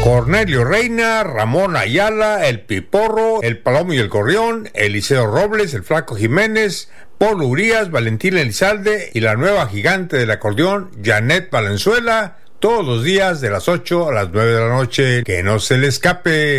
Cornelio Reina, Ramón Ayala, El Piporro, El Palomo y el Gorrión, Eliseo Robles, El Flaco Jiménez, Polo Urias, Valentín Elizalde y la nueva gigante del acordeón, Janet Valenzuela, todos los días de las 8 a las 9 de la noche. Que no se le escape.